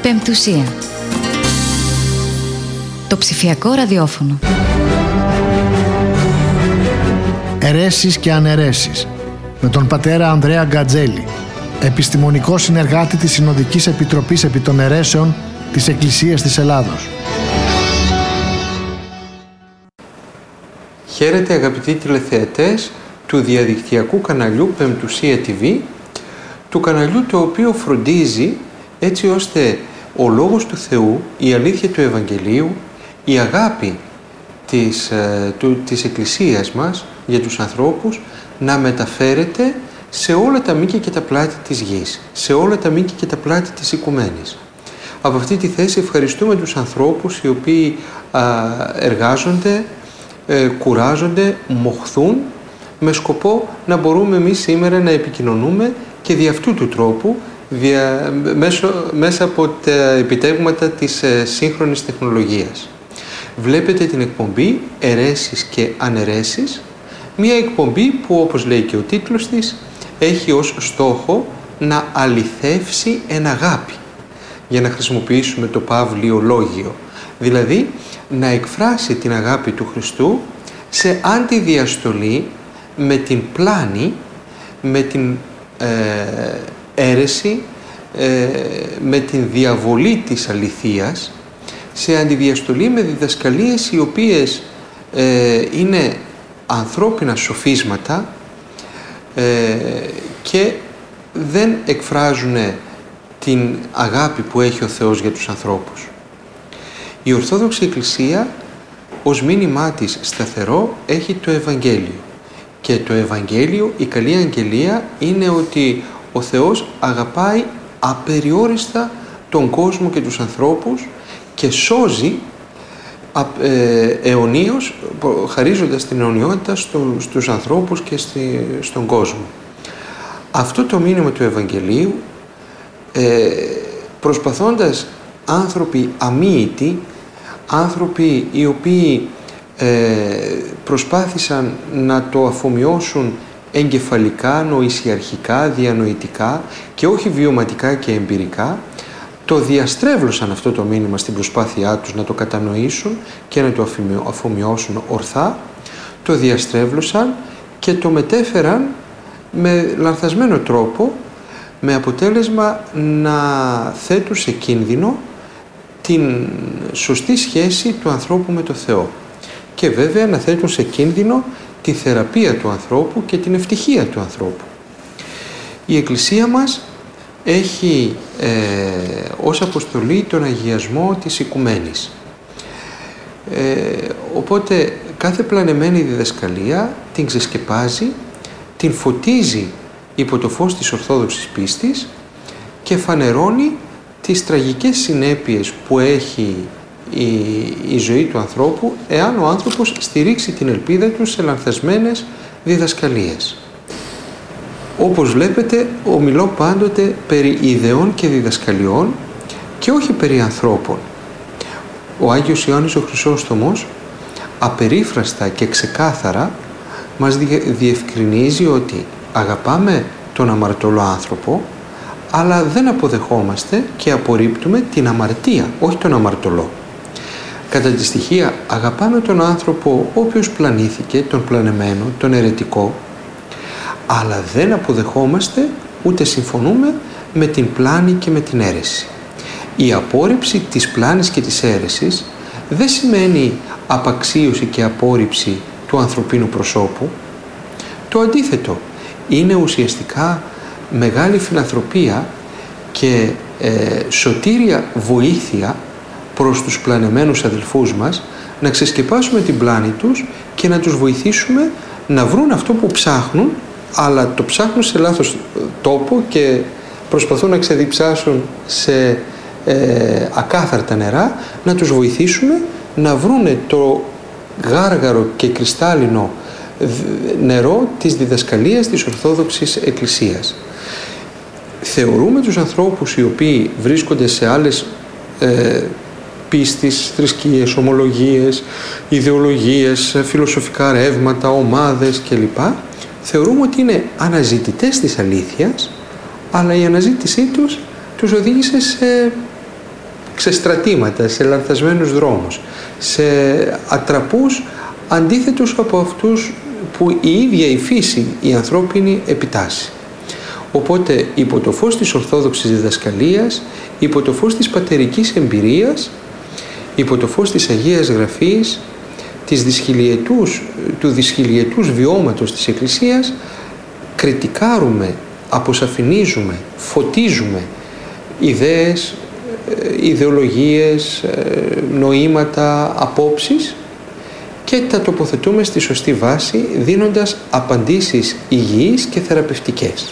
Πεμπτουσία. Το ψηφιακό ραδιόφωνο. Αιρέσεις και αναιρέσεις με τον πατέρα Ανδρέα Γκατζέλη, επιστημονικό συνεργάτη της Συνοδικής Επιτροπής επί των Αιρέσεων της Εκκλησίας της Ελλάδος. Χαίρετε αγαπητοί τηλεθεατές του διαδικτυακού καναλιού Πεμπτουσία TV, του καναλιού το οποίο φροντίζει έτσι ώστε ο Λόγος του Θεού, η αλήθεια του Ευαγγελίου, η αγάπη της Εκκλησίας μας για τους ανθρώπους να μεταφέρεται σε όλα τα μήκη και τα πλάτη της γης, σε όλα τα μήκη και τα πλάτη της οικουμένης. Από αυτή τη θέση ευχαριστούμε τους ανθρώπους οι οποίοι εργάζονται, κουράζονται, μοχθούν με σκοπό να μπορούμε εμείς σήμερα να επικοινωνούμε και δι' αυτού του τρόπου μέσα από τα επιτεύγματα της σύγχρονης τεχνολογίας. Βλέπετε την εκπομπή Αιρέσεις και Αναιρέσεις, μια εκπομπή που, όπως λέει και ο τίτλος της, έχει ως στόχο να αληθεύσει εν αγάπη, για να χρησιμοποιήσουμε το παύλιο λόγιο, δηλαδή να εκφράσει την αγάπη του Χριστού σε αντιδιαστολή με την πλάνη, με την αίρεση, με την διαβολή της αληθείας, σε αντιδιαστολή με διδασκαλίες οι οποίες είναι ανθρώπινα σοφίσματα και δεν εκφράζουν την αγάπη που έχει ο Θεός για τους ανθρώπους. Η Ορθόδοξη Εκκλησία ως μήνυμά της σταθερό έχει το Ευαγγέλιο. Και το Ευαγγέλιο, η καλή αγγελία, είναι ότι ο Θεός αγαπάει απεριόριστα τον κόσμο και τους ανθρώπους και σώζει αιωνίως, χαρίζοντας την αιωνιότητα στους ανθρώπους και στον κόσμο. Αυτό το μήνυμα του Ευαγγελίου, προσπαθώντας άνθρωποι αμοίητοι, άνθρωποι οι οποίοι προσπάθησαν να το αφομοιώσουν εγκεφαλικά, νοησιαρχικά, διανοητικά και όχι βιωματικά και εμπειρικά, το διαστρέβλωσαν αυτό το μήνυμα στην προσπάθειά τους να το κατανοήσουν και να το αφομοιώσουν ορθά, το διαστρέβλωσαν και το μετέφεραν με λανθασμένο τρόπο, με αποτέλεσμα να θέτουν σε κίνδυνο την σωστή σχέση του ανθρώπου με το Θεό και βέβαια να θέτουν σε κίνδυνο τη θεραπεία του ανθρώπου και την ευτυχία του ανθρώπου. Η Εκκλησία μας έχει ως αποστολή τον αγιασμό της οικουμένης. Οπότε κάθε πλανεμένη διδασκαλία την ξεσκεπάζει, την φωτίζει υπό το φως της Ορθόδοξης πίστης και φανερώνει τις τραγικές συνέπειες που έχει η ζωή του ανθρώπου εάν ο άνθρωπος στηρίξει την ελπίδα του σε λανθασμένες διδασκαλίες. Όπως βλέπετε, ομιλώ πάντοτε περί ιδεών και διδασκαλιών και όχι περί ανθρώπων. Ο Άγιος Ιωάννης ο Χρυσόστομος απερίφραστα και ξεκάθαρα μας διευκρινίζει ότι αγαπάμε τον αμαρτωλό άνθρωπο, αλλά δεν αποδεχόμαστε και απορρίπτουμε την αμαρτία, όχι τον αμαρτωλό. Κατά τη στοιχεία, αγαπάμε τον άνθρωπο ο οποίος πλανήθηκε, τον πλανεμένο, τον αιρετικό, αλλά δεν αποδεχόμαστε ούτε συμφωνούμε με την πλάνη και με την αίρεση. Η απόρριψη της πλάνης και της αίρεσης δεν σημαίνει απαξίωση και απόρριψη του ανθρωπίνου προσώπου. Το αντίθετο, είναι ουσιαστικά μεγάλη φιλανθρωπία και σωτήρια βοήθεια προς τους πλανεμένους αδελφούς μας να ξεσκεπάσουμε την πλάνη τους και να τους βοηθήσουμε να βρουν αυτό που ψάχνουν, αλλά το ψάχνουν σε λάθος τόπο και προσπαθούν να ξεδιψάσουν σε ακάθαρτα νερά, να τους βοηθήσουμε να βρούνε το γάργαρο και κρυστάλλινο νερό της διδασκαλίας της Ορθόδοξης Εκκλησίας. Θεωρούμε τους ανθρώπους οι οποίοι βρίσκονται σε άλλες πίστης, θρησκείες, ομολογίες, ιδεολογίες, φιλοσοφικά ρεύματα, ομάδες κλπ. Θεωρούμε ότι είναι αναζητητές της αλήθειας, αλλά η αναζήτησή τους οδήγησε σε ξεστρατήματα, σε λανθασμένους δρόμους, σε ατραπούς αντίθετους από αυτούς που η ίδια η φύση, η ανθρώπινη, επιτάσσει. Οπότε υπό το φως της ορθόδοξης διδασκαλίας, υπό το φως της πατερικής εμπειρίας, υπό το φως της Αγίας Γραφής, του δυσχυλιετούς βιώματος της Εκκλησίας, κριτικάρουμε, αποσαφηνίζουμε, φωτίζουμε ιδέες, ιδεολογίες, νοήματα, απόψεις και τα τοποθετούμε στη σωστή βάση, δίνοντας απαντήσεις υγιείς και θεραπευτικές.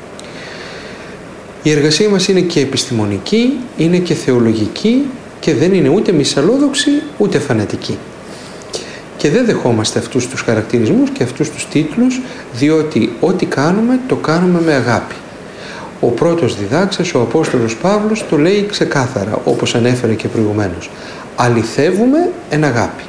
Η εργασία μας είναι και επιστημονική, είναι και θεολογική και δεν είναι ούτε μυσαλλόδοξη ούτε φανατική. Και δεν δεχόμαστε αυτούς τους χαρακτηρισμούς και αυτούς τους τίτλους, διότι ό,τι κάνουμε το κάνουμε με αγάπη. Ο πρώτος διδάξας, ο Απόστολος Παύλος, το λέει ξεκάθαρα, όπως ανέφερε και προηγουμένως. Αληθεύουμε εν αγάπη.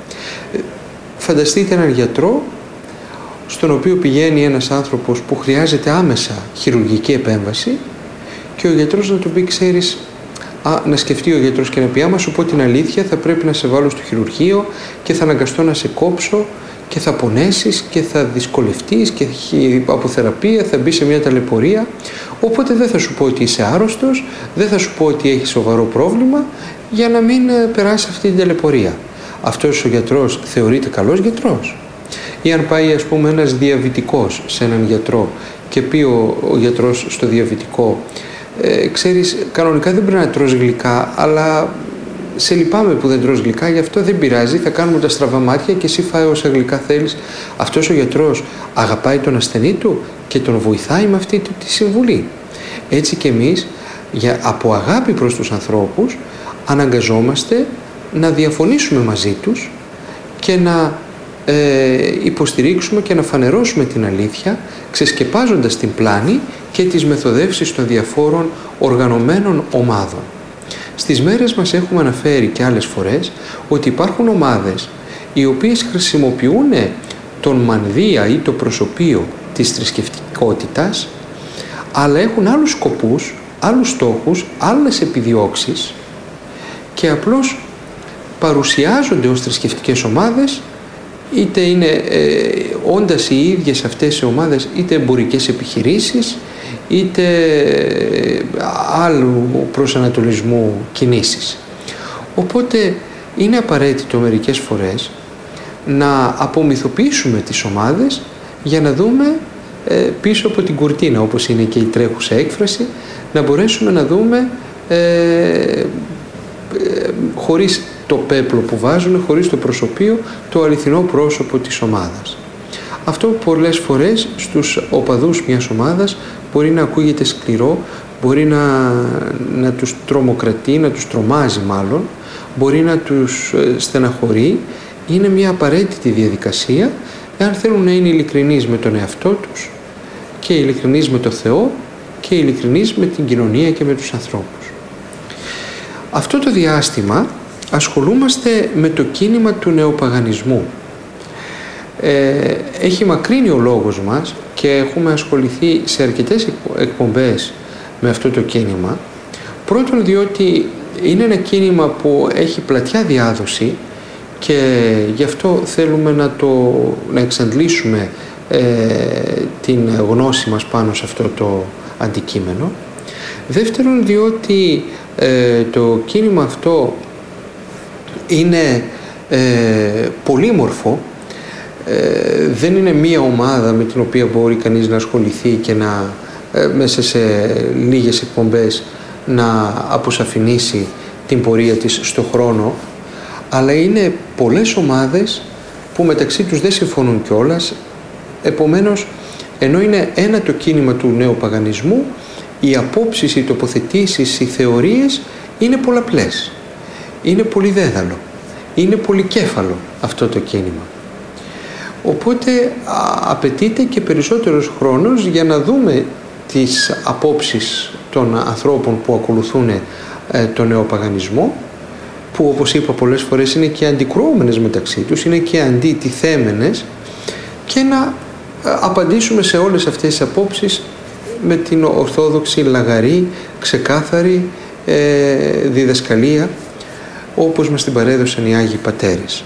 Φανταστείτε έναν γιατρό, στον οποίο πηγαίνει ένας άνθρωπος που χρειάζεται άμεσα χειρουργική επέμβαση και ο γιατρός να του πει, ξέρεις, να σκεφτεί ο γιατρός και να πει, άμα σου πω την αλήθεια θα πρέπει να σε βάλω στο χειρουργείο και θα αναγκαστώ να σε κόψω και θα πονέσεις και θα δυσκολευτείς και από θεραπεία θα μπει σε μια ταλαιπωρία, οπότε δεν θα σου πω ότι είσαι άρρωστος, δεν θα σου πω ότι έχεις σοβαρό πρόβλημα για να μην περάσει αυτή την ταλαιπωρία. Αυτός ο γιατρός θεωρείται καλός γιατρός? Ή αν πάει ας πούμε ένας διαβητικός σε έναν γιατρό και πει ο γιατρός στο διαβητικό, ξέρεις, κανονικά δεν πρέπει να τρως γλυκά, αλλά σε λυπάμαι που δεν τρως γλυκά, γι' αυτό δεν πειράζει, θα κάνουμε τα στραβά μάτια και εσύ φάε όσα γλυκά θέλεις. Αυτός ο γιατρός αγαπάει τον ασθενή του και τον βοηθάει με αυτή τη συμβουλή. Έτσι και εμείς, από αγάπη προς τους ανθρώπους, αναγκαζόμαστε να διαφωνήσουμε μαζί τους και να υποστηρίξουμε και να φανερώσουμε την αλήθεια, ξεσκεπάζοντας την πλάνη και τις μεθοδεύσεις των διαφόρων οργανωμένων ομάδων. Στις μέρες μας έχουμε αναφέρει και άλλες φορές ότι υπάρχουν ομάδες οι οποίες χρησιμοποιούν τον μανδύα ή το προσωπείο της θρησκευτικότητας, αλλά έχουν άλλους σκοπούς, άλλους στόχους, άλλες επιδιώξεις και απλώς παρουσιάζονται ως θρησκευτικές ομάδες, είτε είναι όντας οι ίδιες αυτές οι ομάδες είτε εμπορικές επιχειρήσεις είτε άλλου προσανατολισμού κινήσεις. Οπότε είναι απαραίτητο μερικές φορές να απομυθοποιήσουμε τις ομάδες για να δούμε πίσω από την κουρτίνα, όπως είναι και η τρέχουσα έκφραση, να μπορέσουμε να δούμε χωρίς το πέπλο που βάζουν, χωρίς το προσωπείο, το αληθινό πρόσωπο της ομάδας. Αυτό πολλές φορές στους οπαδούς μιας ομάδας μπορεί να ακούγεται σκληρό, μπορεί να τους τρομοκρατεί, να τους τρομάζει μάλλον, μπορεί να τους στεναχωρεί. Είναι μια απαραίτητη διαδικασία εάν θέλουν να είναι ειλικρινείς με τον εαυτό τους και ειλικρινείς με το Θεό και ειλικρινείς με την κοινωνία και με τους ανθρώπους. Αυτό το διάστημα ασχολούμαστε με το κίνημα του νεοπαγανισμού. Έχει μακρύνει ο λόγος μας και έχουμε ασχοληθεί σε αρκετές εκπομπές με αυτό το κίνημα. Πρώτον διότι είναι ένα κίνημα που έχει πλατιά διάδοση και γι' αυτό θέλουμε να εξαντλήσουμε την γνώση μας πάνω σε αυτό το αντικείμενο. Δεύτερον διότι το κίνημα αυτό είναι πολύμορφο, δεν είναι μία ομάδα με την οποία μπορεί κανείς να ασχοληθεί και να μέσα σε λίγες εκπομπές να αποσαφηνίσει την πορεία της στο χρόνο, αλλά είναι πολλές ομάδες που μεταξύ τους δεν συμφωνούν κιόλας. Επομένως, ενώ είναι ένα το κίνημα του νεοπαγανισμού, οι απόψεις, οι τοποθετήσεις, οι θεωρίες είναι πολλαπλές. Είναι πολυδέδαλο, είναι πολυκέφαλο αυτό το κίνημα. Οπότε απαιτείται και περισσότερος χρόνος για να δούμε τις απόψεις των ανθρώπων που ακολουθούν τον νεοπαγανισμό, που όπως είπα πολλές φορές είναι και αντικρουόμενες μεταξύ τους, είναι και αντιτιθέμενες, και να απαντήσουμε σε όλες αυτές τις απόψεις με την ορθόδοξη, λαγαρή, ξεκάθαρη διδασκαλία όπως μας την παρέδωσαν οι Άγιοι Πατέρες.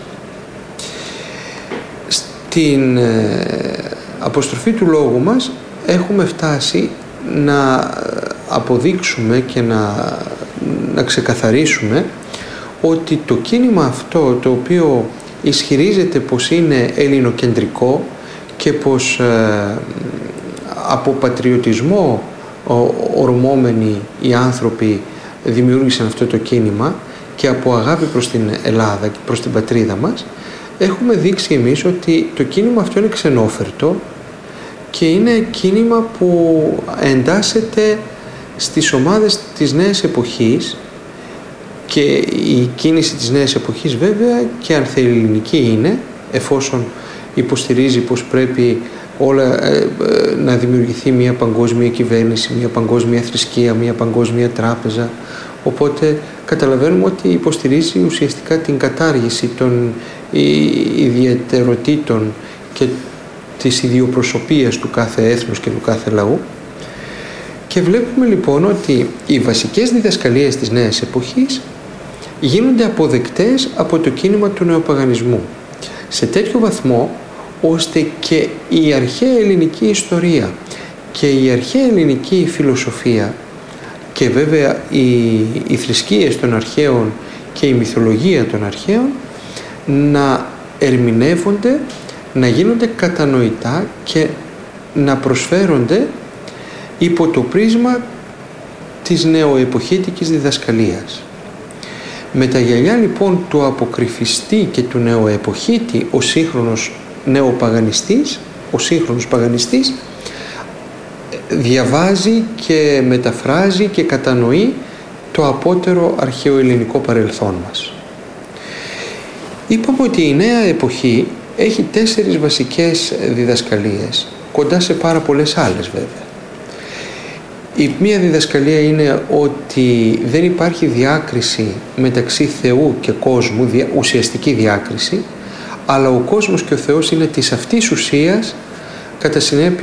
Στην αποστροφή του λόγου μας έχουμε φτάσει να αποδείξουμε και να ξεκαθαρίσουμε ότι το κίνημα αυτό, το οποίο ισχυρίζεται πως είναι ελληνοκεντρικό και πως από πατριωτισμό ορμόμενοι οι άνθρωποι δημιούργησαν αυτό το κίνημα και από αγάπη προς την Ελλάδα και προς την πατρίδα μας, έχουμε δείξει εμείς ότι το κίνημα αυτό είναι ξενόφερτο και είναι κίνημα που εντάσσεται στις ομάδες της νέας εποχής, και η κίνηση της νέας εποχής βέβαια και ανθεελληνική είναι, εφόσον υποστηρίζει πως πρέπει να δημιουργηθεί μια παγκόσμια κυβέρνηση, μια παγκόσμια θρησκεία, μια παγκόσμια τράπεζα. Οπότε καταλαβαίνουμε ότι υποστηρίζει ουσιαστικά την κατάργηση των ιδιαιτεροτήτων και της ιδιοπροσωπείας του κάθε έθνους και του κάθε λαού. Και βλέπουμε λοιπόν ότι οι βασικές διδασκαλίες της νέας εποχής γίνονται αποδεκτές από το κίνημα του νεοπαγανισμού σε τέτοιο βαθμό ώστε και η αρχαία ελληνική ιστορία και η αρχαία ελληνική φιλοσοφία και βέβαια οι θρησκείες των αρχαίων και η μυθολογία των αρχαίων να ερμηνεύονται, να γίνονται κατανοητά και να προσφέρονται υπό το πρίσμα της νεοεποχήτικης διδασκαλίας. Με τα γυαλιά λοιπόν του αποκρυφιστή και του νεοεποχήτη, ο σύγχρονος νεοπαγανιστής, ο σύγχρονος παγανιστής διαβάζει και μεταφράζει και κατανοεί το απότερο αρχαιοελληνικό παρελθόν μας. Είπαμε ότι η νέα εποχή έχει 4 βασικές διδασκαλίες, κοντά σε πάρα πολλές άλλες βέβαια. Η μία διδασκαλία είναι ότι δεν υπάρχει διάκριση μεταξύ Θεού και κόσμου, ουσιαστική διάκριση, αλλά ο κόσμος και ο Θεός είναι της αυτής ουσίας, κατά συνέπεια